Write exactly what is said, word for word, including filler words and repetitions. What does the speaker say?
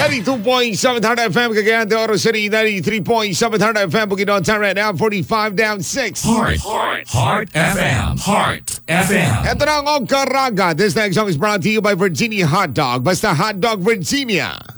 ninety-two point seven Heart F M, Cagayan de Oro City, ninety-three point seven Heart F M, Bukidnon time right now, forty-five down six. Heart, Heart, Heart F M, Heart F M. Ito na ang Karaga. This next song is brought to you by Virginia Hot Dog. Basta Hot Dog Virginia.